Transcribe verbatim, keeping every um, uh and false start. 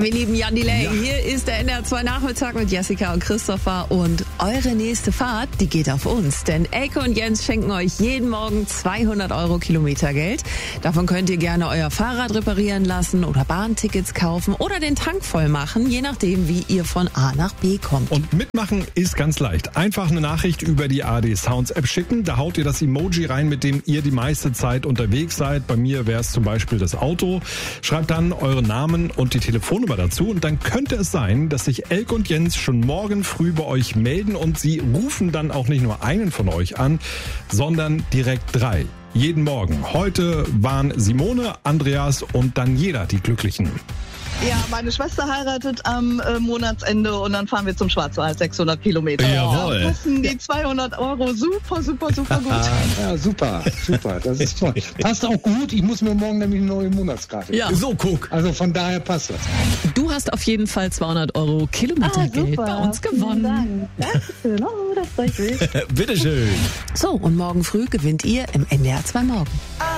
Wir lieben Jan Delay. Ja. Hier ist der N D R zwei Nachmittag mit Jessica und Christopher. Und eure nächste Fahrt, die geht auf uns. Denn Elke und Jens schenken euch jeden Morgen zweihundert Euro Kilometergeld. Davon könnt ihr gerne euer Fahrrad reparieren lassen oder Bahntickets kaufen oder den Tank voll machen, je nachdem, wie ihr von A nach B kommt. Und mitmachen ist ganz leicht. Einfach eine Nachricht über die A D Sounds App schicken. Da haut ihr das Emoji rein, mit dem ihr die meiste Zeit unterwegs seid. Bei mir wäre es zum Beispiel das Auto. Schreibt dann euren Namen und die Telefonnummer dazu und dann könnte es sein, dass sich Elke und Jens schon morgen früh bei euch melden und sie rufen dann auch nicht nur einen von euch an, sondern direkt drei. Jeden Morgen. Heute waren Simone, Andreas und Daniela die Glücklichen. Ja, meine Schwester heiratet am äh, Monatsende und dann fahren wir zum Schwarzwald, sechshundert Kilometer. Jawohl. Da passen die zweihundert Euro super, super, super gut. Ja, super, super, das ist toll. Passt auch gut, ich muss mir morgen nämlich eine neue Monatskarte. Ja, so guck. Also von daher passt das. Du hast auf jeden Fall zweihundert Euro Kilometergeld ah, bei uns gewonnen. Dankeschön, oh, das freut mich. Bitteschön. So, und morgen früh gewinnt ihr im N D R zwei Morgen.